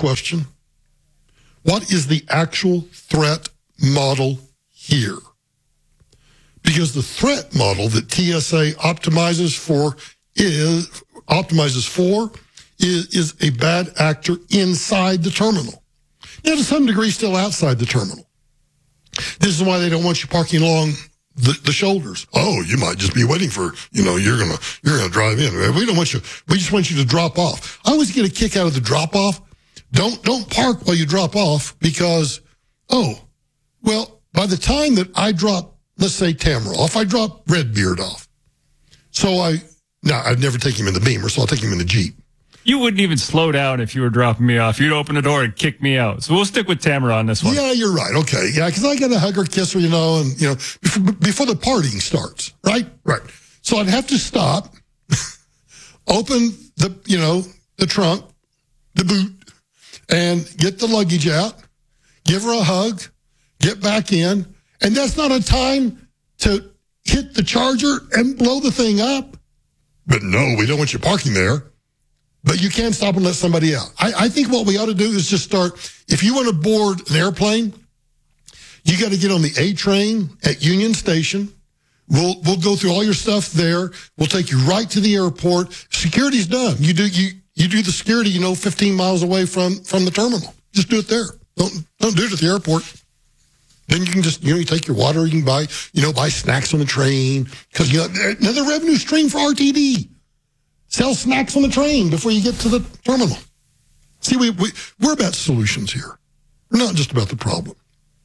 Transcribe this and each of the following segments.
question. What is the actual threat model here? Because the threat model that TSA optimizes for is a bad actor inside the terminal. Now, to some degree, still outside the terminal. This is why they don't want you parking along the shoulders. Oh, you might just be waiting for, you're gonna drive in. We don't want you. We just want you to drop off. I always get a kick out of the drop off. Don't park while you drop off because, by the time that I drop, let's say Tamara off, I drop Redbeard off. So I'd never take him in the Beamer, so I'll take him in the Jeep. You wouldn't even slow down if you were dropping me off. You'd open the door and kick me out. So we'll stick with Tamara on this one. Yeah, you're right. Okay. Yeah, because I got to hug her, kiss her, and, before the partying starts, right? Right. So I'd have to stop, open the trunk, the boot, and get the luggage out, give her a hug, get back in. And that's not a time to hit the charger and blow the thing up. But no, we don't want you parking there. But you can't stop and let somebody out. I think what we ought to do is just start, if you want to board an airplane, you got to get on the A train at Union Station. We'll go through all your stuff there. We'll take you right to the airport. Security's done. You do the security, 15 miles away from the terminal. Just do it there. Don't do it at the airport. Then you can just, you take your water. You can buy snacks on the train. Because, another revenue stream for RTD. Sell snacks on the train before you get to the terminal. See, we're about solutions here. We're not just about the problem.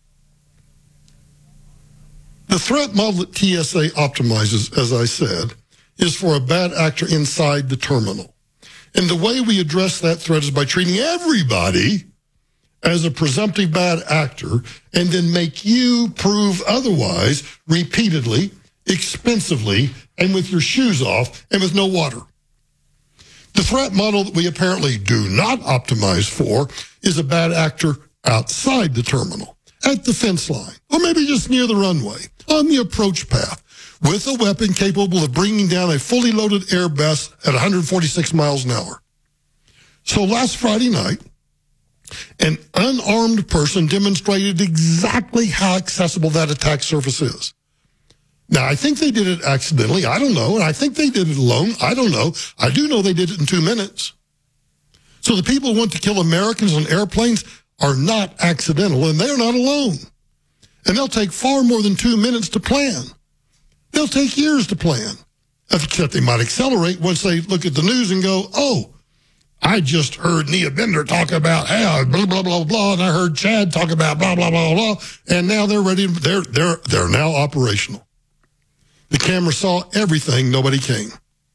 The threat model that TSA optimizes, as I said, is for a bad actor inside the terminal. And the way we address that threat is by treating everybody as a presumptive bad actor and then make you prove otherwise repeatedly, expensively, and with your shoes off and with no water. The threat model that we apparently do not optimize for is a bad actor outside the terminal, at the fence line, or maybe just near the runway, on the approach path, with a weapon capable of bringing down a fully loaded Airbus at 146 miles an hour. So last Friday night, an unarmed person demonstrated exactly how accessible that attack surface is. Now, I think they did it accidentally. I don't know. And I think they did it alone. I don't know. I do know they did it in 2 minutes. So the people who want to kill Americans on airplanes are not accidental, and they're not alone. And they'll take far more than 2 minutes to plan. They'll take years to plan, except they might accelerate once they look at the news and go, oh, I just heard Nia Bender talk about how blah, blah, blah, blah, and I heard Chad talk about blah, blah, blah, blah, and now they're ready. They're now operational. The camera saw everything, nobody came.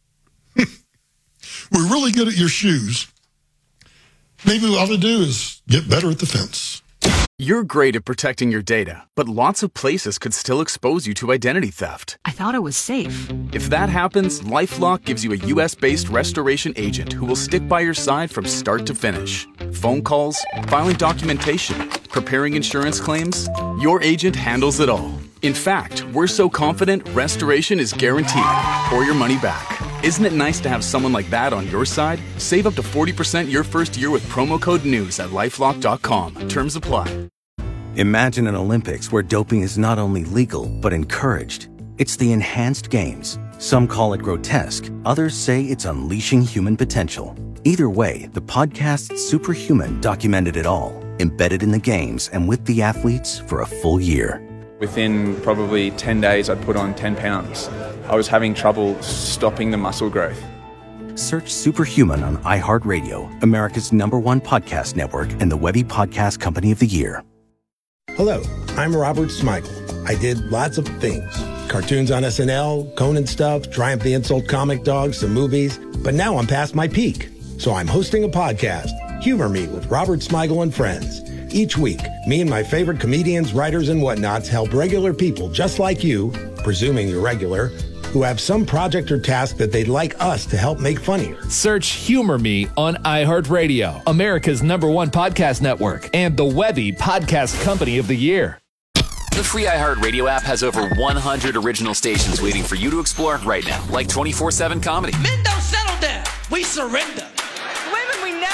We're really good at your shoes. Maybe what we ought to do is get better at the fence. You're great at protecting your data, but lots of places could still expose you to identity theft. I thought it was safe. If that happens, LifeLock gives you a U.S.-based restoration agent who will stick by your side from start to finish. Phone calls, filing documentation, preparing insurance claims, your agent handles it all. In fact, we're so confident restoration is guaranteed or your money back. Isn't it nice to have someone like that on your side? Save up to 40% your first year with promo code NEWS at LifeLock.com. Terms apply. Imagine an Olympics where doping is not only legal, but encouraged. It's the Enhanced Games. Some call it grotesque. Others say it's unleashing human potential. Either way, the podcast Superhuman documented it all, embedded in the games and with the athletes for a full year. Within probably 10 days, I'd put on 10 pounds. I was having trouble stopping the muscle growth. Search Superhuman on iHeartRadio, America's #1 podcast network, and the Webby Podcast Company of the Year. Hello, I'm Robert Smigel. I did lots of things. Cartoons on SNL, Conan stuff, Triumph the Insult comic dogs, some movies. But now I'm past my peak. So I'm hosting a podcast, Humor Me with Robert Smigel and Friends. Each week, me and my favorite comedians, writers, and whatnots help regular people just like you, presuming you're regular, who have some project or task that they'd like us to help make funnier. Search Humor Me on iHeartRadio, America's #1 podcast network, and the Webby Podcast Company of the Year. The free iHeartRadio app has over 100 original stations waiting for you to explore right now, like 24/7 comedy. Men don't settle down. We surrender. Women, we never express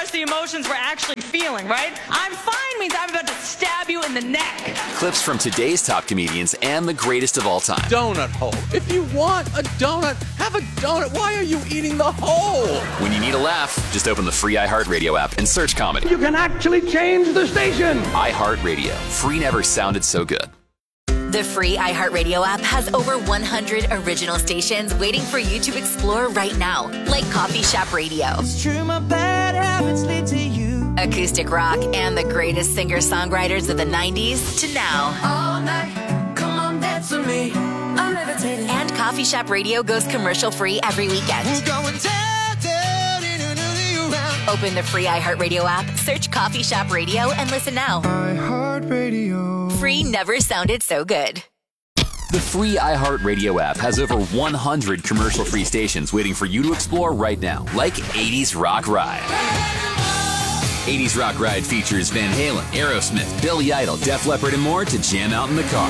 express the emotions we're actually feeling, right? I'm fine means I'm about to stab you in the neck. Clips from today's top comedians and the greatest of all time. Donut hole. If you want a donut, have a donut. Why are you eating the hole? When you need a laugh, just open the free iHeartRadio app and search comedy. You can actually change the station. iHeartRadio. Free never sounded so good. The free iHeartRadio app has over 100 original stations waiting for you to explore right now, like Coffee Shop Radio, It's true, my bad habits lead to you. acoustic rock, and the greatest singer-songwriters of the 90s to now. All night, come on, dance with me. I'm levitating. And Coffee Shop Radio goes commercial-free every weekend. We're going down, down, in another round. Open the free iHeartRadio app, search Coffee Shop Radio, and listen now. iHeartRadio. Free never sounded so good. The free iHeartRadio app has over 100 commercial-free stations waiting for you to explore right now, like 80s Rock Ride. 80s Rock Ride features Van Halen, Aerosmith, Billy Idol, Def Leppard, and more to jam out in the car.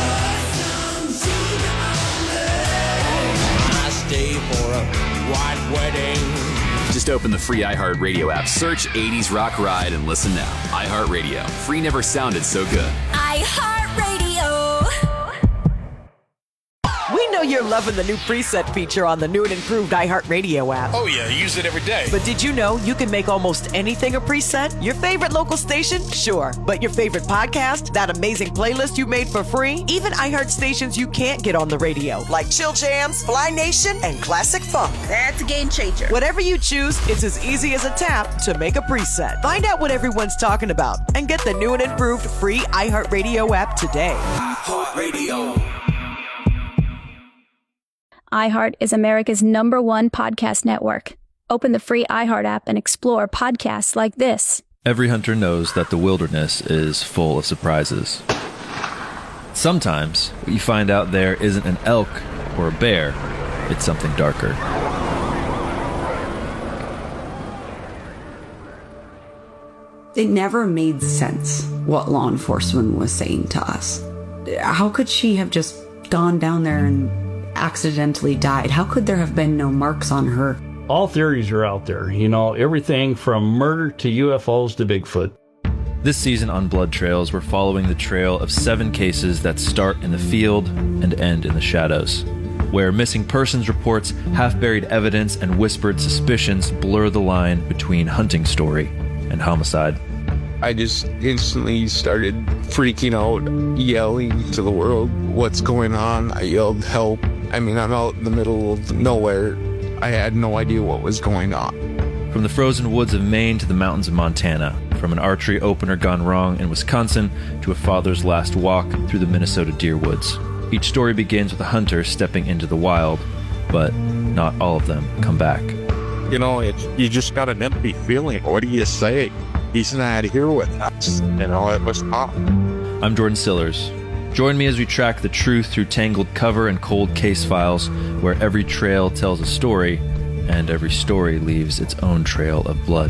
I stay for a white wedding. Just open the free iHeartRadio app, search 80s Rock Ride, and listen now. iHeartRadio. Free never sounded so good. iHeartRadio. We know you're loving the new preset feature on the new and improved iHeartRadio app. Oh yeah, I use it every day. But did you know you can make almost anything a preset? Your favorite local station? Sure. But your favorite podcast? That amazing playlist you made for free? Even iHeart stations you can't get on the radio, like Chill Jams, Fly Nation, and Classic Funk. That's a game changer. Whatever you choose, it's as easy as a tap to make a preset. Find out what everyone's talking about and get the new and improved free iHeartRadio app today. iHeartRadio. iHeart is America's #1 podcast network. Open the free iHeart app and explore podcasts like this. Every hunter knows that the wilderness is full of surprises. Sometimes what you find out there isn't an elk or a bear, it's something darker. It never made sense what law enforcement was saying to us. How could she have just gone down there and accidentally died? How could there have been no marks on her? All theories are out there, everything from murder to UFOs to Bigfoot. This season on Blood Trails, we're following the trail of 7 cases that start in the field and end in the shadows, where missing persons reports, half-buried evidence, and whispered suspicions blur the line between hunting story and homicide. I just instantly started freaking out, yelling to the world, "What's going on?" I yelled, "Help." I'm out in the middle of nowhere. I had no idea what was going on. From the frozen woods of Maine to the mountains of Montana, from an archery opener gone wrong in Wisconsin to a father's last walk through the Minnesota deer woods. Each story begins with a hunter stepping into the wild, but not all of them come back. You just got an empty feeling. What do you say? He's not here with us. It was tough. I'm Jordan Sillers. Join me as we track the truth through tangled cover and cold case files, where every trail tells a story, and every story leaves its own trail of blood.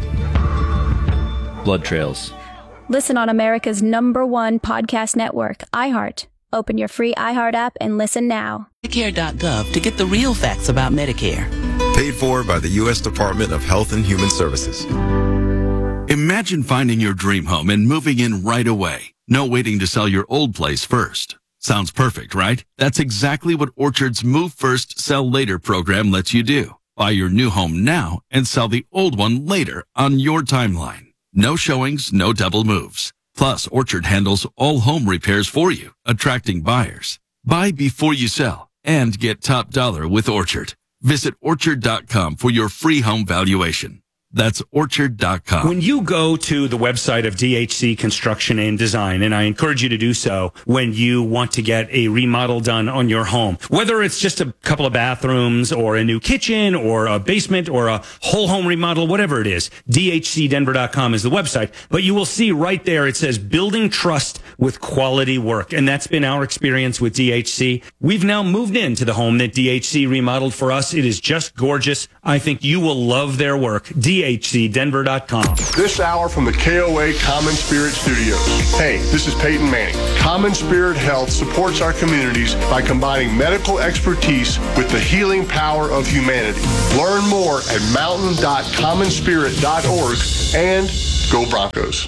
Blood Trails. Listen on America's #1 podcast network, iHeart. Open your free iHeart app and listen now. Medicare.gov to get the real facts about Medicare. Paid for by the U.S. Department of Health and Human Services. Imagine finding your dream home and moving in right away. No waiting to sell your old place first. Sounds perfect, right? That's exactly what Orchard's Move First, Sell Later program lets you do. Buy your new home now and sell the old one later on your timeline. No showings, no double moves. Plus, Orchard handles all home repairs for you, attracting buyers. Buy before you sell and get top dollar with Orchard. Visit Orchard.com for your free home valuation. That's Orchard.com. When you go to the website of DHC Construction and Design, and I encourage you to do so when you want to get a remodel done on your home, whether it's just a couple of bathrooms or a new kitchen or a basement or a whole home remodel, whatever it is, DHCDenver.com is the website. But you will see right there, it says building trust with quality work. And that's been our experience with DHC. We've now moved into the home that DHC remodeled for us. It is just gorgeous. I think you will love their work. DHC dhcdenver.com. This hour from the KOA Common Spirit Studios. Hey, this is Peyton Manning. Common Spirit Health supports our communities by combining medical expertise with the healing power of humanity. Learn more at mountain.commonspirit.org and go Broncos.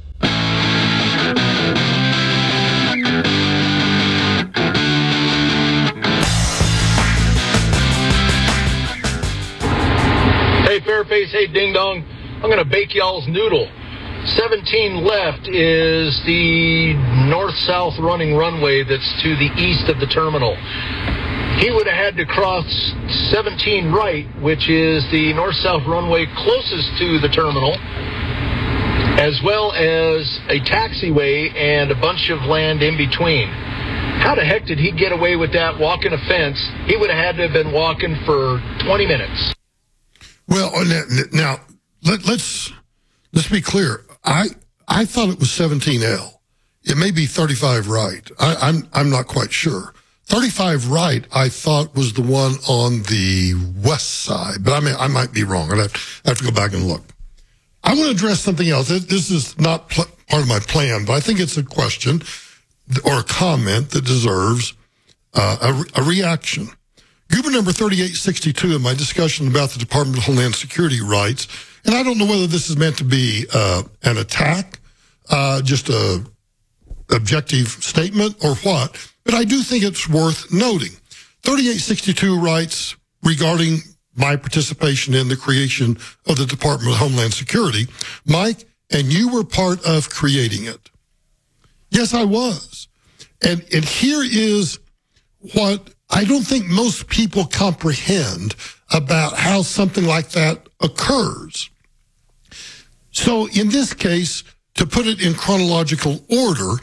Hey, Fairface, hey, Ding Dong. I'm going to bake y'all's noodle. 17 left is the north-south running runway that's to the east of the terminal. He would have had to cross 17 right, which is the north-south runway closest to the terminal, as well as a taxiway and a bunch of land in between. How the heck did he get away with that, walking a fence? He would have had to have been walking for 20 minutes. Well, now let's be clear. I thought it was 17L. It may be 35 right. I'm not quite sure. 35 right, I thought was the one on the west side, but I might be wrong. I have to go back and look. I want to address something else. This is not part of my plan, but I think it's a question or a comment that deserves a reaction. Goober number 3862 in my discussion about the Department of Homeland Security writes, and I don't know whether this is meant to be an attack, just a objective statement or what, but I do think it's worth noting. 3862 writes regarding my participation in the creation of the Department of Homeland Security, Mike, and you were part of creating it. Yes, I was. And here is what I don't think most people comprehend about how something like that occurs. So in this case, to put it in chronological order,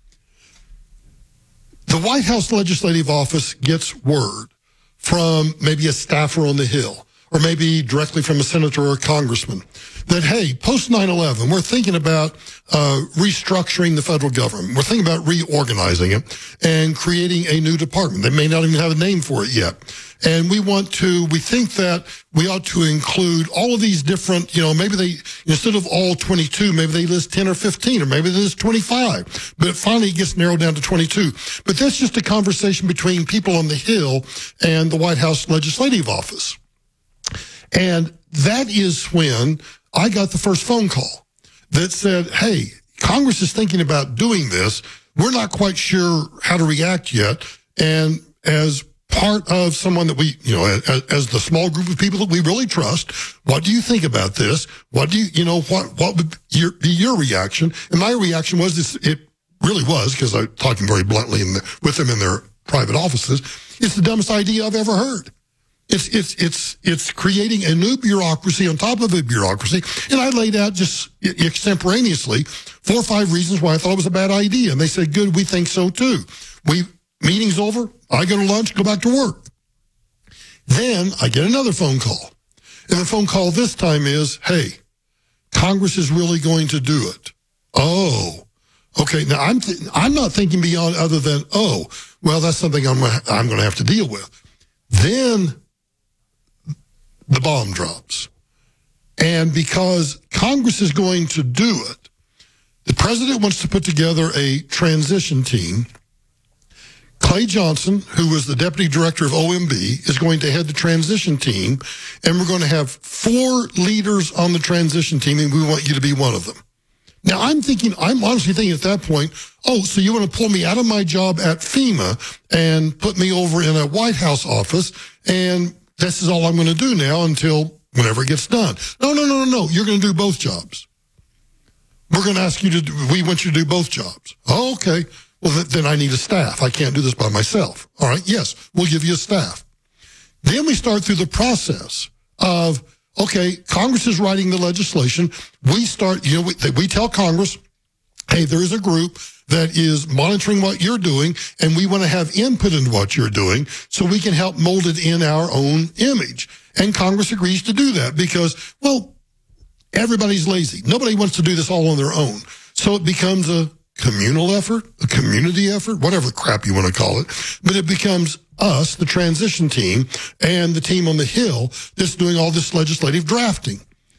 the White House Legislative Office gets word from maybe a staffer on the Hill, or maybe directly from a senator or a congressman, that, hey, post 9/11, we're thinking about restructuring the federal government. We're thinking about reorganizing it and creating a new department. They may not even have a name for it yet. And we think that we ought to include all of these different, maybe they, instead of all 22, maybe they list 10 or 15, or maybe they list 25. But finally it gets narrowed down to 22. But that's just a conversation between people on the Hill and the White House Legislative Office. And that is when I got the first phone call that said, hey, Congress is thinking about doing this. We're not quite sure how to react yet. And as part of someone that we, as the small group of people that we really trust, what do you think about this? What do what would be your reaction? And my reaction was this, it really was, because I'm talking very bluntly with them in their private offices, it's the dumbest idea I've ever heard. It's creating a new bureaucracy on top of a bureaucracy. And I laid out just extemporaneously 4 or 5 reasons why I thought it was a bad idea. And they said, good, we think so too. Meeting's over. I go to lunch, go back to work. Then I get another phone call. And the phone call this time is, hey, Congress is really going to do it. Oh, okay. Now I'm not thinking beyond other than, oh, well, that's something I'm going to have to deal with. Then the bomb drops. And because Congress is going to do it, the president wants to put together a transition team. Clay Johnson, who was the deputy director of OMB, is going to head the transition team, and we're going to have 4 leaders on the transition team, and we want you to be one of them. Now, I'm honestly thinking at that point, oh, so you want to pull me out of my job at FEMA and put me over in a White House office, and this is all I'm going to do now until whenever it gets done. No. You're going to do both jobs. We're going to ask you we want you to do both jobs. Oh, okay. Well, then I need a staff. I can't do this by myself. All right, yes, we'll give you a staff. Then we start through the process of, okay, Congress is writing the legislation. We start, we tell Congress, hey, there is a group that is monitoring what you're doing, and we want to have input into what you're doing so we can help mold it in our own image. And Congress agrees to do that because, well, everybody's lazy. Nobody wants to do this all on their own. So it becomes a communal effort, a community effort, whatever crap you want to call it. But it becomes us, the transition team, and the team on the Hill that's doing all this legislative drafting.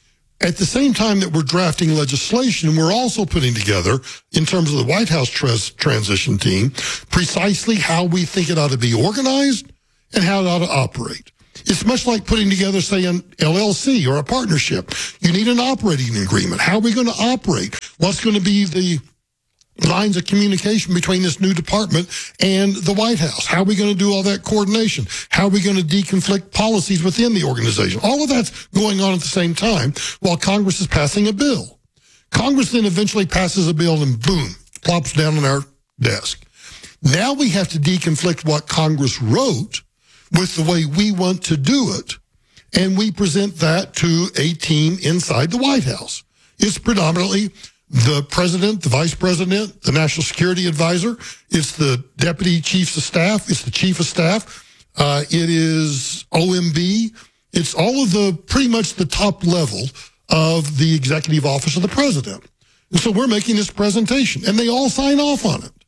At the same time that we're drafting legislation, we're also putting together, in terms of the White House transition team, precisely how we think it ought to be organized and how it ought to operate. It's much like putting together, say, an LLC or a partnership. You need an operating agreement. How are we going to operate? What's going to be the lines of communication between this new department and the White House? How are we going to do all that coordination? How are we going to deconflict policies within the organization? All of that's going on at the same time while Congress is passing a bill. Congress then eventually passes a bill and boom, plops down on our desk. Now we have to deconflict what Congress wrote with the way we want to do it, and we present that to a team inside the White House. It's predominantly the president, the vice president, the national security advisor. It's the deputy chiefs of staff. It's the chief of staff. It is OMB. It's all of the, pretty much the top level of the executive office of the president. And so we're making this presentation, and they all sign off on it.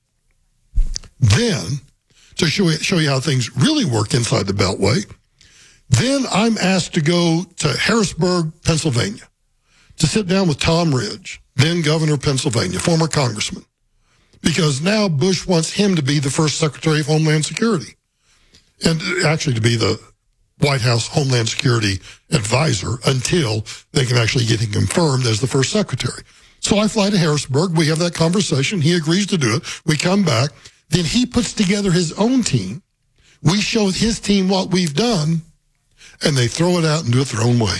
Then, to show you how things really work inside the Beltway, then I'm asked to go to Harrisburg, Pennsylvania, to sit down with Tom Ridge, then governor of Pennsylvania, former congressman, because now Bush wants him to be the first Secretary of Homeland Security, and actually to be the White House Homeland Security advisor until they can actually get him confirmed as the first secretary. So I fly to Harrisburg. We have that conversation. He agrees to do it. We come back. Then he puts together his own team. We show his team what we've done, and they throw it out and do it their own way.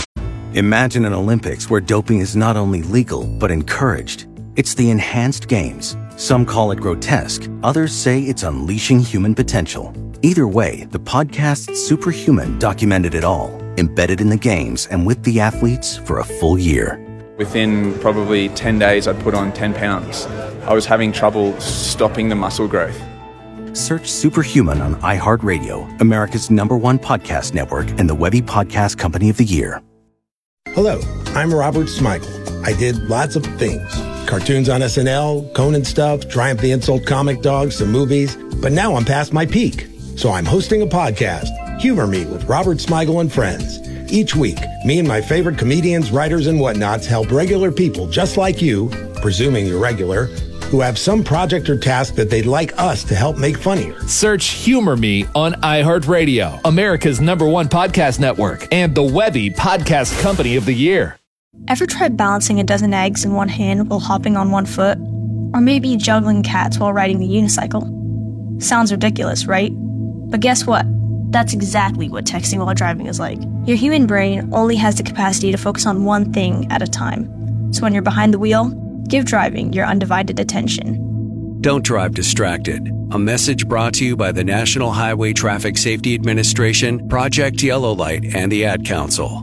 Imagine an Olympics where doping is not only legal, but encouraged. It's the enhanced games. Some call it grotesque. Others say it's unleashing human potential. Either way, the podcast Superhuman documented it all, embedded in the games and with the athletes for a full year. Within probably 10 days, I'd put on 10 pounds. I was having trouble stopping the muscle growth. Search Superhuman on iHeartRadio, America's #1 podcast network and the Webby Podcast Company of the Year. Hello, I'm Robert Smigel. I did lots of things. Cartoons on SNL, Conan stuff, Triumph the Insult Comic Dog, some movies. But now I'm past my peak. So I'm hosting a podcast, Humor Me with Robert Smigel and Friends. Each week, me and my favorite comedians, writers, and whatnots help regular people just like you, presuming you're regular, who have some project or task that they'd like us to help make funnier. Search Humor Me on iHeartRadio, America's #1 podcast network, and the Webby Podcast Company of the Year. Ever tried balancing a dozen eggs in one hand while hopping on one foot? Or maybe juggling cats while riding the unicycle? Sounds ridiculous, right? But guess what? That's exactly what texting while driving is like. Your human brain only has the capacity to focus on one thing at a time. So when you're behind the wheel, give driving your undivided attention. Don't drive distracted. A message brought to you by the National Highway Traffic Safety Administration, Project Yellow Light, and the Ad Council.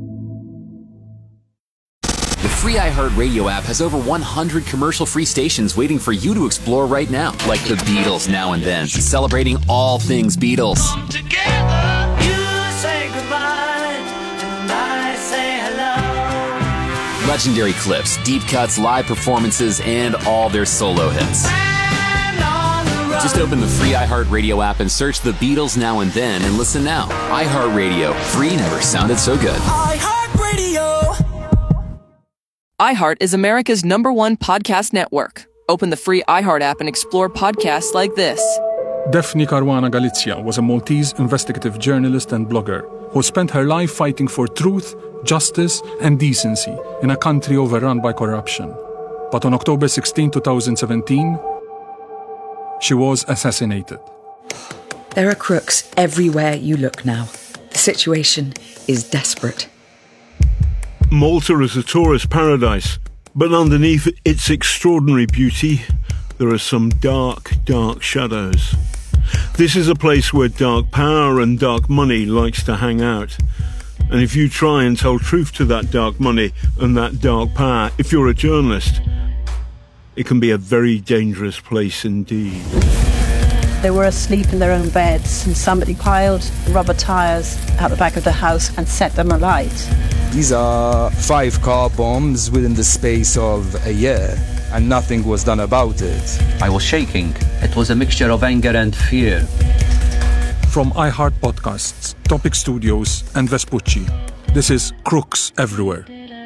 The free iHeartRadio app has over 100 commercial-free stations waiting for you to explore right now, like the Beatles Now and Then, celebrating all things Beatles. Come together, you say goodbye, and I say hello. Legendary clips, deep cuts, live performances, and all their solo hits. Just open the free iHeartRadio app and search the Beatles Now and Then and listen now. iHeartRadio. Free never sounded so good. iHeartRadio. iHeart is America's #1 podcast network. Open the free iHeart app and explore podcasts like this. Daphne Caruana Galizia was a Maltese investigative journalist and blogger who spent her life fighting for truth, justice, and decency in a country overrun by corruption. But on October 16, 2017, she was assassinated. There are crooks everywhere you look now. The situation is desperate. Malta is a tourist paradise, but underneath its extraordinary beauty, there are some dark, dark shadows. This is a place where dark power and dark money likes to hang out. And if you try and tell truth to that dark money and that dark power, if you're a journalist, it can be a very dangerous place indeed. They were asleep in their own beds and somebody piled rubber tires out the back of the house and set them alight. These are 5 car bombs within the space of a year, and nothing was done about it. I was shaking. It was a mixture of anger and fear. From iHeart Podcasts, Topic Studios, and Vespucci, this is Crooks Everywhere.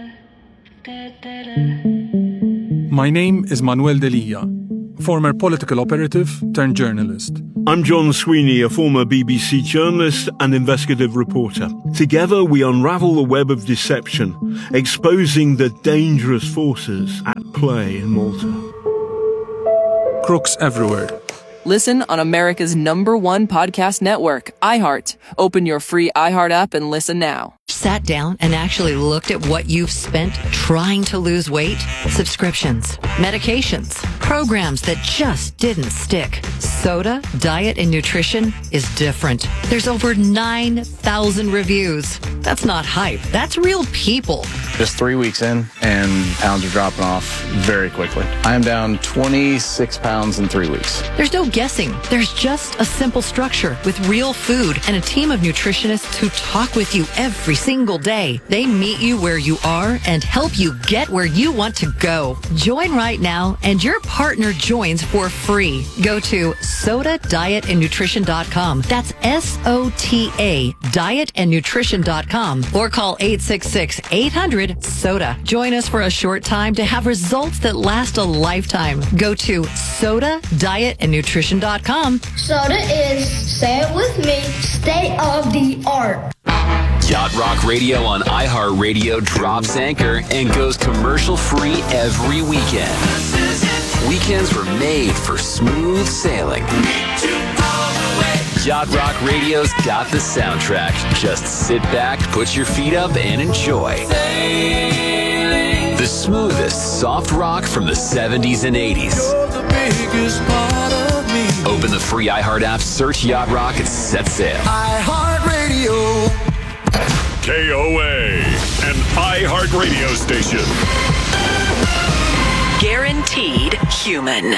My name is Manuel Delia, former political operative turned journalist. I'm John Sweeney, a former BBC journalist and investigative reporter. Together we unravel the web of deception, exposing the dangerous forces at play in Malta. Crooks everywhere. Listen on America's #1 podcast network, iHeart. Open your free iHeart app and listen now. Sat down and actually looked at what you've spent trying to lose weight? Subscriptions, medications, programs that just didn't stick. Soda, diet, and nutrition is different. There's over 9,000 reviews. That's not hype. That's real people. Just 3 weeks in, and pounds are dropping off very quickly. I am down 26 pounds in 3 weeks. There's no guessing. There's just a simple structure with real food and a team of nutritionists who talk with you every single day. They meet you where you are and help you get where you want to go. Join right now and your partner joins for free. Go to SOTA-dietandnutrition.com. That's SOTA dietandnutrition.com or call 866-800-SOTA. Join us for a short time to have results that last a lifetime. Go to SOTA-dietandnutrition.com. Soda is, say it with me, state of the art. Yacht Rock Radio on iHeartRadio drops anchor and goes commercial free every weekend. Weekends were made for smooth sailing. Yacht Rock Radio's got the soundtrack. Just sit back, put your feet up, and enjoy. The smoothest soft rock from the 70s and 80s. Open the free iHeart app, search Yacht Rock, and set sail. iHeartRadio. KOA, an iHeart radio station. Guaranteed human.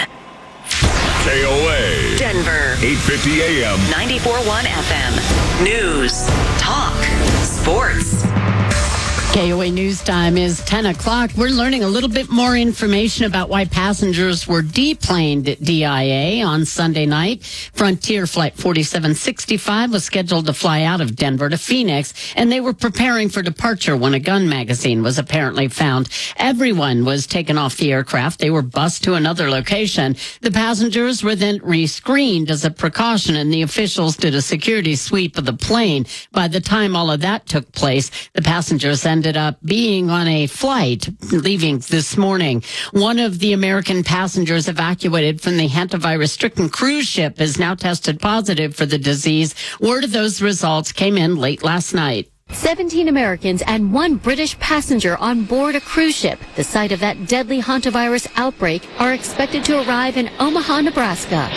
KOA. Denver. 850 AM. 94.1 FM. News. Talk. Sports. KOA News Time is 10 o'clock. We're learning a little bit more information about why passengers were deplaned at DIA on Sunday night. Frontier Flight 4765 was scheduled to fly out of Denver to Phoenix, and they were preparing for departure when a gun magazine was apparently found. Everyone was taken off the aircraft. They were bused to another location. The passengers were then rescreened as a precaution, and the officials did a security sweep of the plane. By the time all of that took place, the passengers ended up being on a flight leaving this morning. One of the American passengers evacuated from the hantavirus-stricken cruise ship is now tested positive for the disease. Word of those results came in late last night. 17 Americans and 1 British passenger on board a cruise ship, the site of that deadly hantavirus outbreak, are expected to arrive in Omaha, Nebraska.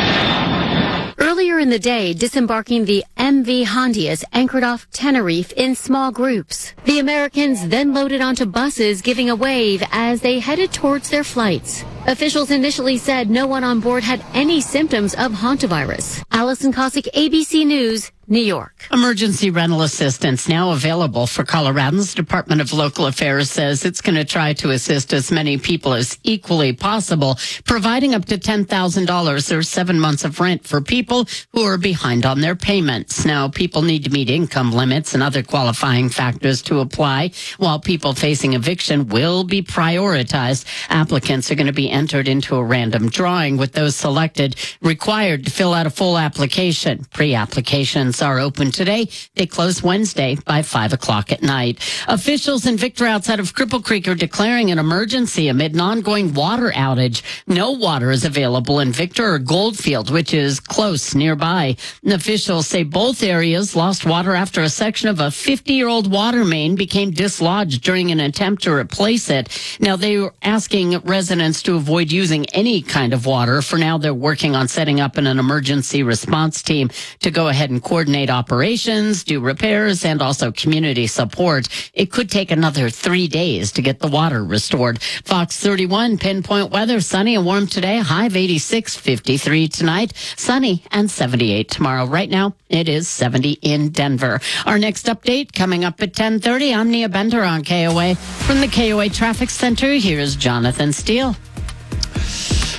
Earlier in the day, disembarking the MV Hondias anchored off Tenerife in small groups. The Americans then loaded onto buses, giving a wave as they headed towards their flights. Officials initially said no one on board had any symptoms of hantavirus. Allison Cossack, ABC News, New York. Emergency rental assistance now available for Coloradans. Department of Local Affairs says it's going to try to assist as many people as equally possible, providing up to $10,000 or 7 months of rent for people who are behind on their payments. Now, people need to meet income limits and other qualifying factors to apply, while people facing eviction will be prioritized. Applicants are going to be entered into a random drawing, with those selected required to fill out a full application. Pre-applications are open today. They close Wednesday by 5 o'clock at night. Officials in Victor outside of Cripple Creek are declaring an emergency amid an ongoing water outage. No water is available in Victor or Goldfield, which is close nearby. And officials say both areas lost water after a section of a 50-year-old water main became dislodged during an attempt to replace it. Now, they were asking residents to avoid using any kind of water. For now, they're working on setting up an emergency response team to go ahead and coordinate operations, do repairs, and also community support. It could take another 3 days to get the water restored. Fox 31 pinpoint weather, sunny and warm today, high of 86, 53 tonight, sunny and 78 tomorrow. Right now, it is 70 in Denver. Our next update coming up at 10:30. I'm Nia Bender on KOA. From the KOA Traffic Center, here's Jonathan Steele.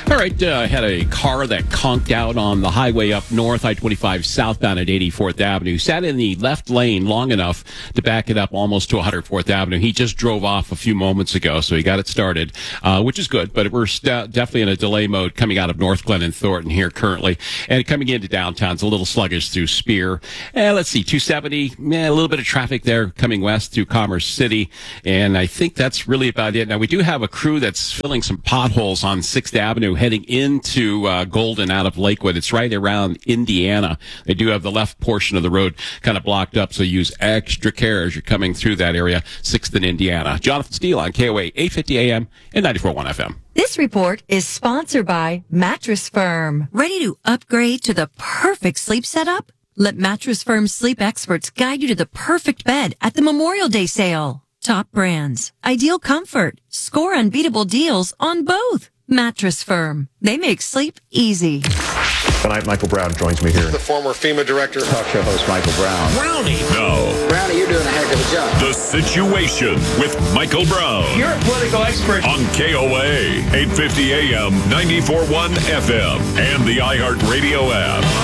All right, had a car that conked out on the highway up north, I-25 southbound at 84th Avenue. Sat in the left lane long enough to back it up almost to 104th Avenue. He just drove off a few moments ago, so he got it started, which is good. But we're definitely in a delay mode coming out of North Glen and Thornton here currently. And coming into downtown, it's a little sluggish through Spear. Let's see, 270, a little bit of traffic there coming west through Commerce City. And I think that's really about it. Now, we do have a crew that's filling some potholes on 6th Avenue heading into Golden out of Lakewood. It's right around Indiana. They do have the left portion of the road kind of blocked up, so use extra care as you're coming through that area, 6th and Indiana. Jonathan Steele on KOA 850 AM and 94.1 FM. This report is sponsored by Mattress Firm. Ready to upgrade to the perfect sleep setup? Let Mattress Firm's sleep experts guide you to the perfect bed at the Memorial Day sale. Top brands, ideal comfort, score unbeatable deals on both. Mattress Firm. They make sleep easy. Tonight, Michael Brown joins me here. The former FEMA director. Talk show host Michael Brown. Brownie. No. Brownie, you're doing a heck of a job. The Situation with Michael Brown. You're a political expert. On KOA, 850 AM, 94.1 FM, and the iHeartRadio app.